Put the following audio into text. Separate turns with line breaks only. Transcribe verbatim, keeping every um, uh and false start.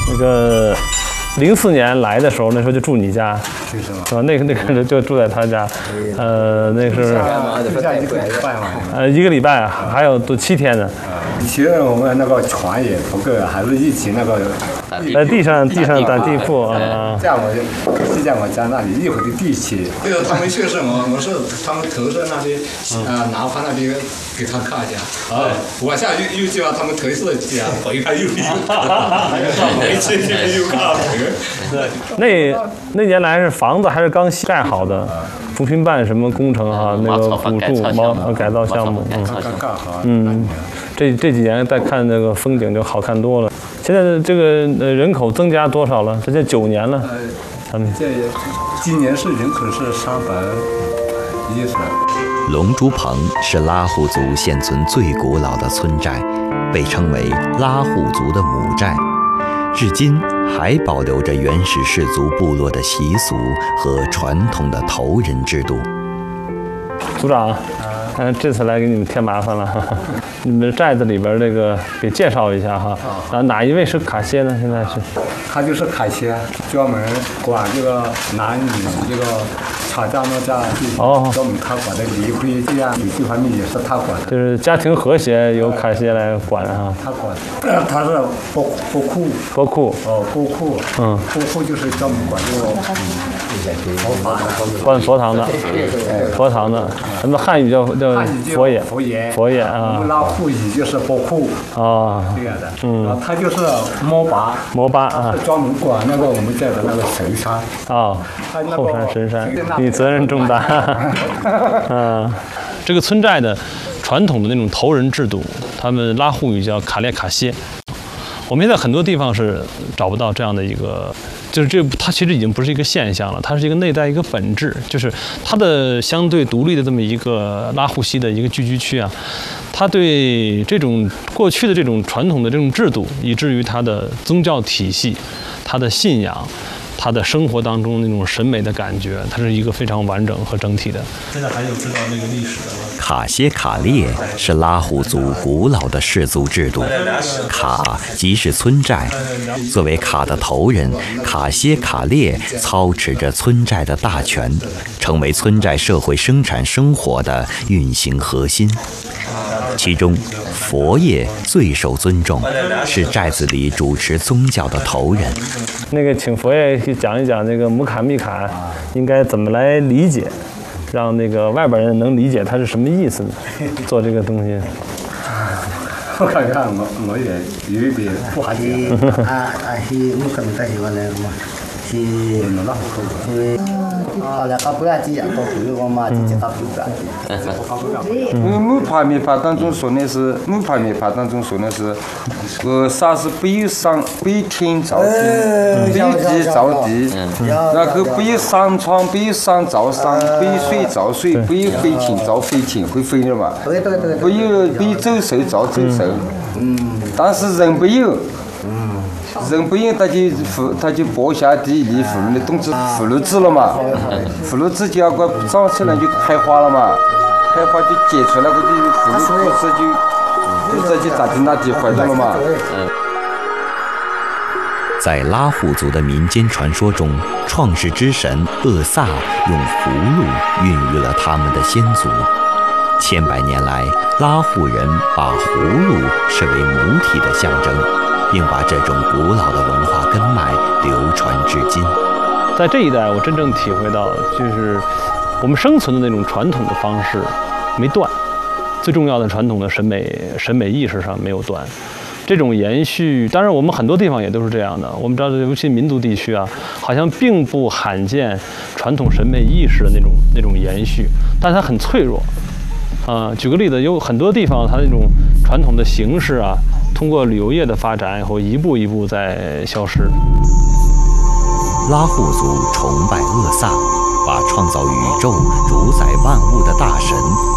那个零四年来的时候，那时候就住你家，
是吗？
是吧？那个那个人就住在他家，呃，那是
一个礼拜嘛。
呃一个礼拜啊，还有都七天呢。
以前我们那个床也不够，还是一起那个
在地上地上打地铺啊。
在我就在我家那里一会儿就地起。
这个他们去世，我我是他们投射那边啊，拿盘那边给他看一下。啊，往下又又叫他们投射一下，回来又又看，回去又看。
那那年来是房子还是刚盖好的，扶贫办什么工程哈，那个补助毛改造项目，嗯嗯，这这几年再看那个风景就好看多了。现在的这个呃人口增加多少了？这现在九年了，他们
这今年是人口是三百一十。
龙珠棚是拉祜族现存最古老的村寨，被称为拉祜族的母寨。至今还保留着原始氏族部落的习俗和传统的头人制度。
组长，嗯、呃，这次来给你们添麻烦了，哈哈，你们寨子里边这个给介绍一下哈。啊，哪一位是卡歇呢？现在是？
他就是卡歇，专门管这个男女这个吵架闹架，哦，专门他管的离婚这样有这方面也是他管的。
就是家庭和谐由卡歇来管哈。
他管，呃，他是包包库。
包库。
哦，包库。嗯。包库就是专门管这个佛法的。
管佛堂的。佛堂的，咱们汉语叫叫佛爷。
佛爷。
佛爷啊。
我们拉祜语就是包库。
哦。
这样的。嗯。他就是摩巴。
摩巴啊。
专门管那个我们在的那个神山。
哦。后山神山，你责任重大。嗯，这个村寨的传统的那种头人制度，他们拉祜语叫卡列卡歇。我们现在很多地方是找不到这样的一个，就是这它其实已经不是一个现象了，它是一个内在一个本质，就是它的相对独立的这么一个拉祜西的一个聚居区啊，它对这种过去的这种传统的这种制度，以至于它的宗教体系、它的信仰。他的生活当中那种审美的感觉，它是一个非常完整和整体的。现在还有知道那个历史的吗？
卡歇卡列是拉祜族古老的氏族制度，卡即是村寨。作为卡的头人，卡歇卡列操持着村寨的大权，成为村寨社会生产生活的运行核心。其中，佛爷最受尊重，是寨子里主持宗教的头人。
那个，请佛爷讲一讲那个姆卡密卡应该怎么来理解，让那个外边人能理解它是什么意思呢？做这个东西。
我看看我我也有一点不好解。啊啊，是姆卡密卡是话呢嘛？是弄了好多。啊，那个不要紧，都不用我嘛，直接打不了。
嗯，木帕密法当中说的是木帕密法当中说的是，呃，啥是北上北天造地，北地造地，然后北上床北上造上，北水造水，北飞禽造飞禽，会飞的嘛？
对对对。
北有北走兽造走兽，嗯，但是人不有。人不用，他就妇，他就剥下地里妇女的东西，妇女子了嘛，妇女子就要个长起来就开花了嘛，开花就结出来，个就妇女骨子就，就这就咋地那地坏了嘛。
在拉祜族的民间传说中，创世之神厄萨用葫芦孕育了他们的先祖。千百年来，拉祜人把葫芦视为母体的象征。并把这种古老的文化根脉流传至今。
在这一代，我真正体会到，就是我们生存的那种传统的方式没断，最重要的传统的审美审美意识上没有断。这种延续，当然我们很多地方也都是这样的。我们知道，尤其民族地区啊，好像并不罕见传统审美意识的那种那种延续，但它很脆弱。啊、呃，举个例子，有很多地方它那种传统的形式啊。通过旅游业的发展以后，一步一步在消失。
拉祜族崇拜厄萨，把创造宇宙、主宰万物的大神